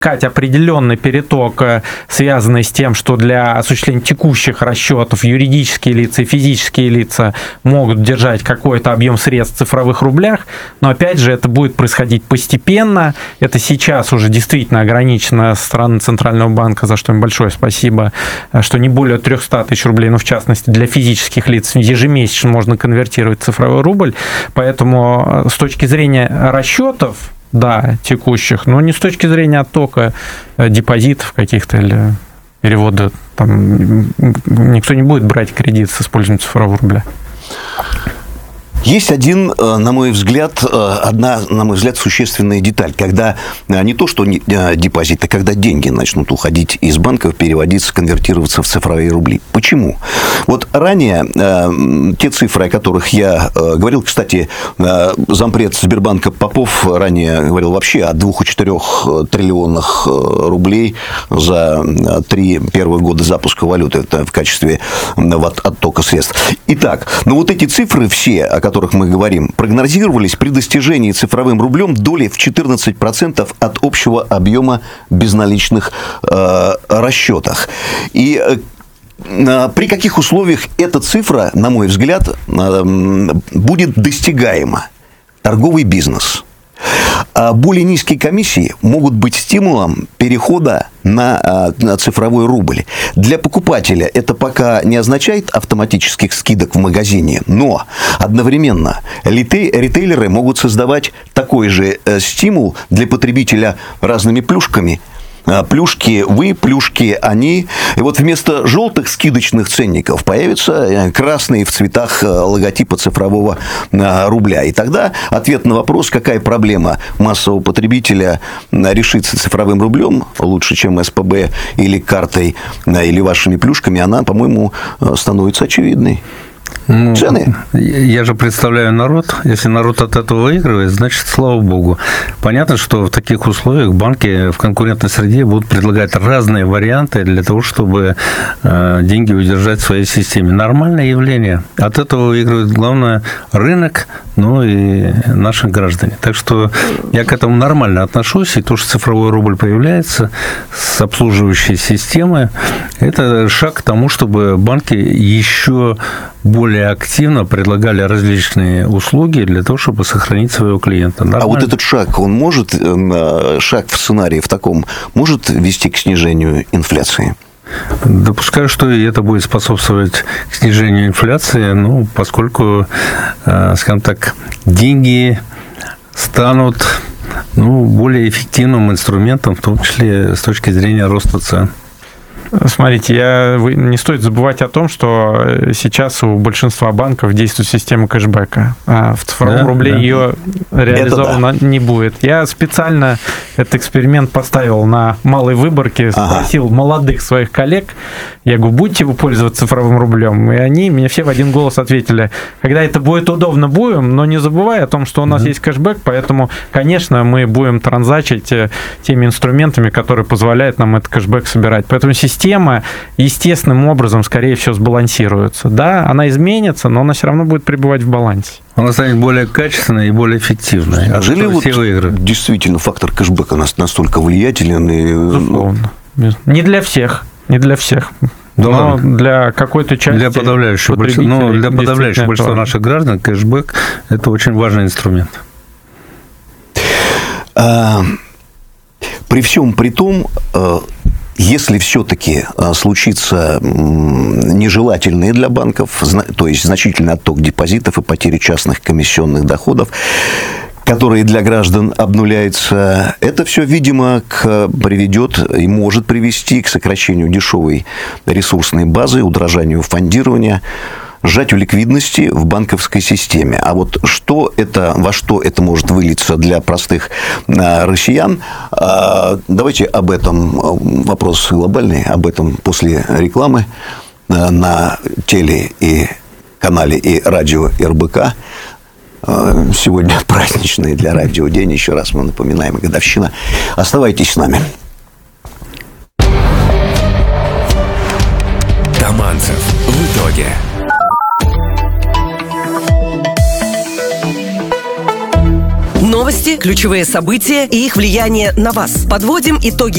определенный переток, связанный с тем, что для осуществления текущих расчетов юридические лица и физические лица могут держать какой-то объем средств в цифровых рублях, но опять же это будет происходить постепенно, это сейчас уже действительно ограничено со стороны Центрального банка, за что им большое спасибо, что не более 300 тысяч рублей, но в частности для физических лиц ежемесячно можно конвертировать в цифровой рубль, поэтому с точки зрения расчетов, да, текущих, но не с точки зрения оттока депозитов каких-то или перевода. Там никто не будет брать кредит с использованием цифрового рубля. Есть одна, на мой взгляд, существенная деталь, когда не то, что депозиты, когда деньги начнут уходить из банков, переводиться, конвертироваться в цифровые рубли. Почему? Вот ранее те цифры, о которых я говорил, кстати, зампред Сбербанка Попов ранее говорил вообще о 2,4 триллионах рублей за 3 первых года запуска валюты, это в качестве оттока средств. Итак, ну вот эти цифры все, о которых мы говорим, прогнозировались при достижении цифровым рублем доли в 14% от общего объема безналичных расчетах. И при каких условиях эта цифра, на мой взгляд, будет достигаема? Торговый бизнес. А более низкие комиссии могут быть стимулом перехода на цифровой рубль. Для покупателя это пока не означает автоматических скидок в магазине, но одновременно ритейлеры могут создавать такой же стимул для потребителя разными плюшками. Плюшки вы, плюшки они. И вот вместо желтых скидочных ценников появятся красные в цветах логотипа цифрового рубля. И тогда ответ на вопрос, какая проблема массового потребителя решится цифровым рублем лучше, чем СПБ или картой, или вашими плюшками, она, по-моему, становится очевидной. Цены. Я же представляю народ. Если народ от этого выигрывает, значит, слава богу. Понятно, что в таких условиях банки в конкурентной среде будут предлагать разные варианты для того, чтобы деньги удержать в своей системе. Нормальное явление. От этого выигрывает, главное, рынок, ну и наши граждане. Так что я к этому нормально отношусь. И то, что цифровой рубль появляется с обслуживающей системы, это шаг к тому, чтобы банки еще более активно предлагали различные услуги для того, чтобы сохранить своего клиента. Нормально. А вот этот шаг, он может, шаг в сценарии в таком, может вести к снижению инфляции? Допускаю, что и это будет способствовать к снижению инфляции, ну, поскольку, скажем так, деньги станут более эффективным инструментом, в том числе с точки зрения роста цен. Смотрите, не стоит забывать о том, что сейчас у большинства банков действует система кэшбэка. А в цифровом рубле ее реализовано не будет. Я специально этот эксперимент поставил на малой выборке, спросил молодых своих коллег, я говорю, будете вы пользоваться цифровым рублем? И они мне все в один голос ответили, когда это будет удобно, будем, но не забывай о том, что у нас есть кэшбэк, поэтому, конечно, мы будем транзачить теми инструментами, которые позволяют нам этот кэшбэк собирать. Поэтому система естественным образом, скорее всего, сбалансируется. Да, она изменится, но она все равно будет пребывать в балансе. Она станет более качественной и более эффективной. Неужели вот действительно фактор кэшбэка настолько влиятелен? Безусловно. Не для всех. Не для всех. Но для какой-то части... Для подавляющего большинства наших граждан кэшбэк – это очень важный инструмент. При всем при том, если все-таки случится нежелательные для банков, то есть значительный отток депозитов и потери частных комиссионных доходов, которые для граждан обнуляются, это все, видимо, приведет и может привести к сокращению дешевой ресурсной базы, удорожанию фондирования, сжатию ликвидности в банковской системе. А вот во что это может вылиться для простых россиян, давайте об этом, вопрос глобальный, об этом после рекламы на теле и канале и радио РБК. Сегодня праздничный для радио день, еще раз мы напоминаем, годовщина. Оставайтесь с нами. Таманцев в итоге. новости, ключевые события и их влияние на вас. Подводим итоги